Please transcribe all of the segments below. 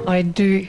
I do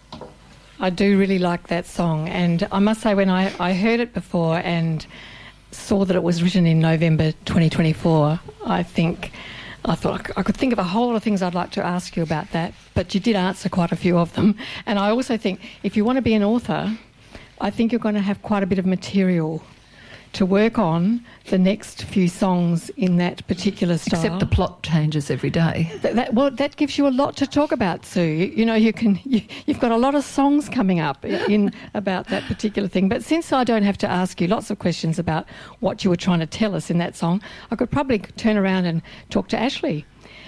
really like that song, and I must say when I heard it before and saw that it was written in November 2024, I thought I could think of a whole lot of things I'd like to ask you about that, but you did answer quite a few of them. And I also think if you want to be an author, I think you're going to have quite a bit of material to work on the next few songs in that particular style. Except the plot changes every day. That gives you a lot to talk about, Sue. You've got a lot of songs coming up in about that particular thing. But since I don't have to ask you lots of questions about what you were trying to tell us in that song, I could probably turn around and talk to Ashley.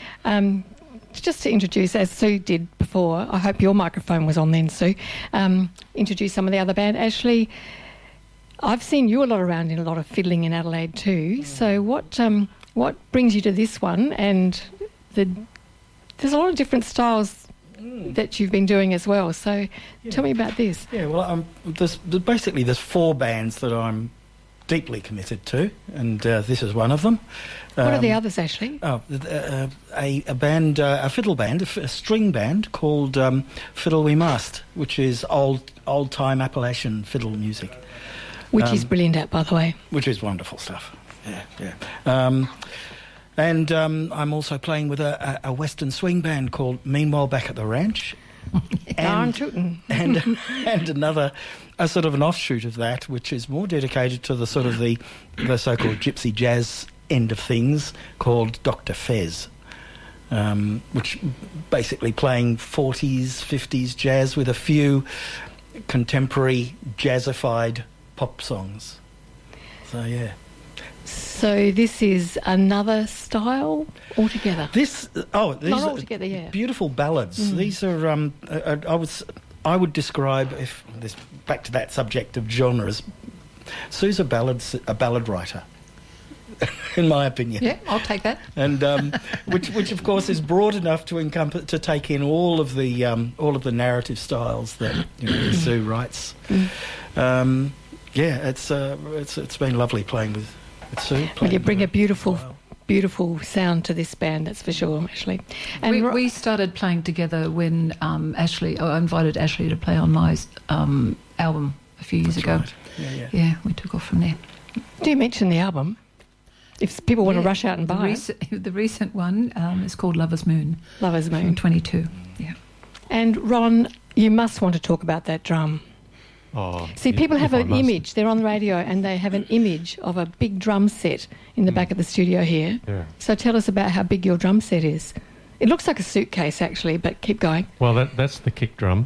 Just to introduce, as Sue did before, I hope your microphone was on then, Sue, introduce some of the other band. Ashley, I've seen you a lot around in a lot of fiddling in Adelaide too. So what brings you to this one? And there's a lot of different styles that you've been doing as well. So tell me about this. Yeah, well, there's 4 bands that I'm deeply committed to, and this is one of them. What are the others, Ashley? A band, a fiddle band, a string band called Fiddle We Must, which is old-time Appalachian fiddle music. Which is brilliant, by the way. Which is wonderful stuff. Yeah. And I'm also playing with a Western swing band called Meanwhile Back at the Ranch. Darn tootin'. and another, a sort of an offshoot of that, which is more dedicated to the sort of the so-called gypsy jazz end of things, called Dr. Fez, which basically playing 40s, 50s jazz with a few contemporary jazzified pop songs. So, yeah. So this is another style altogether? These Not altogether, yeah. Beautiful ballads. These are, I would describe, back to that subject of genres, Sue's a ballad writer, in my opinion. Yeah, I'll take that. And which of course is broad enough to take in all of the narrative styles that Sue writes. Yeah, it's been lovely playing with Sue. Well, you bring a beautiful sound to this band, that's for sure, Ashley. And we started playing together when I invited Ashley to play on my album a few years ago. Right. Yeah, we took off from there. Do you mention the album? If people want to rush out and buy it. The recent one is called Lover's Moon. Lover's Moon. From 22, yeah. And Ron, you must want to talk about that drum. Oh, see, people have an image. They're on the radio and they have an image of a big drum set in the back of the studio here. Yeah. So tell us about how big your drum set is. It looks like a suitcase, actually, but keep going. Well, that's the kick drum.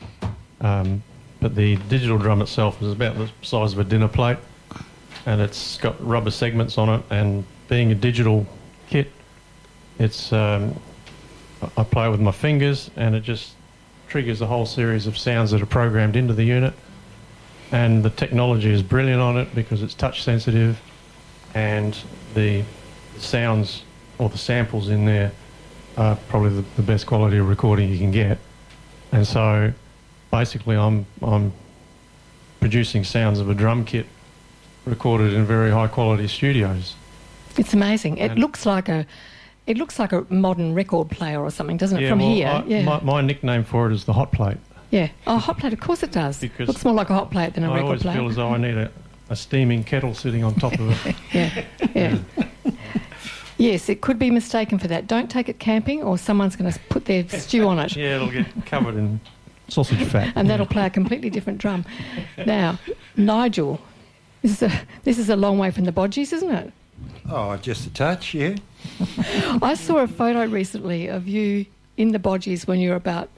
But the digital drum itself is about the size of a dinner plate, and it's got rubber segments on it. And being a digital kit, it's I play with my fingers, and it just triggers a whole series of sounds that are programmed into the unit. And the technology is brilliant on it because it's touch sensitive, and the sounds or the samples in there are probably the best quality of recording you can get. And so basically I'm producing sounds of a drum kit recorded in very high quality studios. It's amazing. It looks like a modern record player or something, doesn't it? Yeah, From here. My nickname for it is the hot plate. Yeah. Oh, hot plate, of course it does. Because looks more like a hot plate than a record player. I always feel as though I need a steaming kettle sitting on top of it. Yeah. Yes, it could be mistaken for that. Don't take it camping or someone's going to put their stew on it. Yeah, it'll get covered in sausage fat. And that'll play a completely different drum. Now, Nigel, this is a long way from the Bodgies, isn't it? Oh, just a touch, yeah. I saw a photo recently of you in the Bodgies when you were about,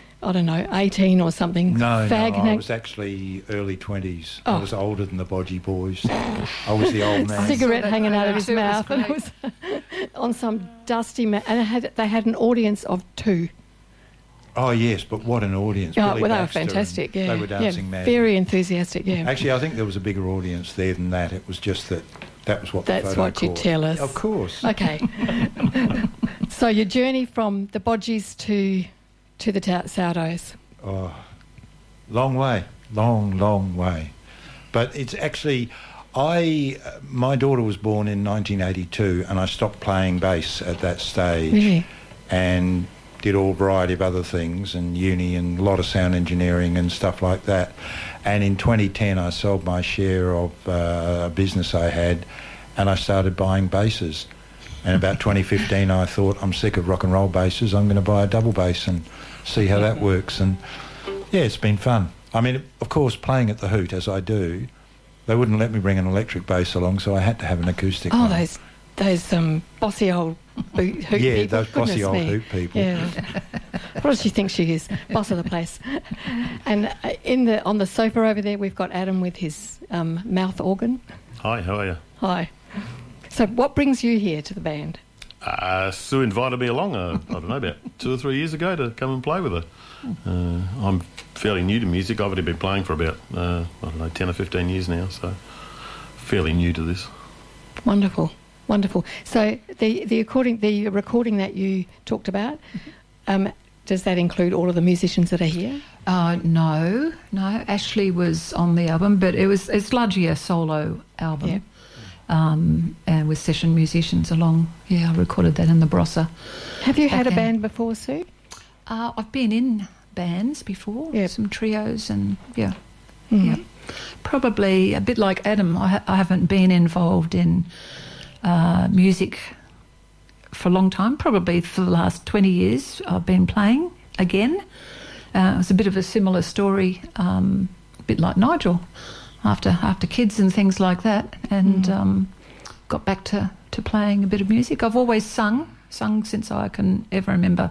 18 or something. No, I was actually early 20s. I was older than the Bodgie boys. I was the old man. Cigarette hanging out of his mouth. And it was on some dusty and they had an audience of 2. Oh, yes, but what an audience. Oh, well, they were fantastic, yeah. They were dancing mad. Very enthusiastic, yeah. Actually, I think there was a bigger audience there than that. It was just that was what the photo That's what you tell us. Of course. Okay. So your journey from the Bodgies to the Sourdows? Oh, long way. Long way. But it's actually... my daughter was born in 1982 and I stopped playing bass at that stage. Really? And did all variety of other things and uni and a lot of sound engineering and stuff like that. And in 2010 I sold my share of a business I had, and I started buying basses. And about 2015 I thought, I'm sick of rock and roll basses, I'm going to buy a double bass and see how that works. And yeah, it's been fun. I mean, of course, playing at the Hoot as I do, they wouldn't let me bring an electric bass along, so I had to have an acoustic one. Those bossy old hoot people. Yeah, those bossy Goodness old me. hoot people. Yeah. What does she think she is? Boss of the place. And on the sofa over there, we've got Adam with his mouth organ. Hi, how are you? Hi. So what brings you here to the band? Sue invited me along, I don't know, about 2 or 3 years ago to come and play with her. I'm fairly new to music. I've only been playing for about, 10 or 15 years now, so fairly new to this. Wonderful. Wonderful. So the recording that you talked about, does that include all of the musicians that are here? No. Ashley was on the album, but it's largely a solo album. Yeah. And with session musicians along. Yeah, I recorded that in the Barossa. Have you had a band before, Sue? I've been in bands before, some trios, and yeah. Probably a bit like Adam. I haven't been involved in music for a long time. Probably for the last 20 years I've been playing again. It's a bit of a similar story, a bit like Nigel. After kids and things like that, and got back to playing a bit of music. I've always sung since I can ever remember,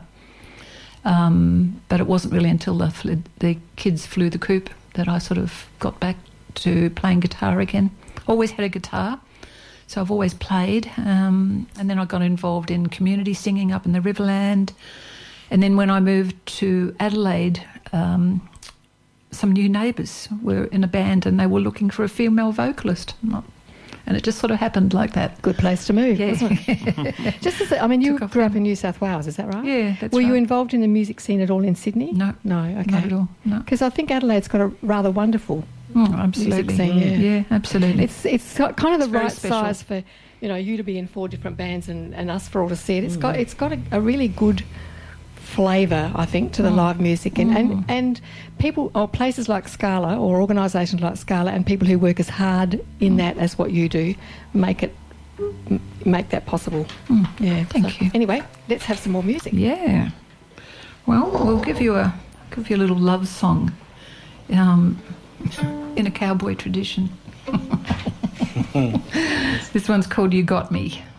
but it wasn't really until the kids flew the coop that I sort of got back to playing guitar again. Always had a guitar, so I've always played, and then I got involved in community singing up in the Riverland, and then when I moved to Adelaide, some new neighbours were in a band and they were looking for a female vocalist. And it just sort of happened like that. Good place to move, wasn't it? You grew up in New South Wales, is that right? Yeah, that's right. Were you involved in the music scene at all in Sydney? No. No, okay. Not at all, no. Because I think Adelaide's got a rather wonderful absolutely. music scene. Yeah, absolutely. It's got kind of the very right special. size for you to be in 4 different bands and us for all to see it. It's got a really good flavour, I think, to the live music, and people or places like Scala or organisations like Scala and people who work as hard in that as what you do make that possible. Yeah, thank you. Anyway, let's have some more music. Yeah. Well, we'll give you a little love song, in a cowboy tradition. This one's called "You Got Me."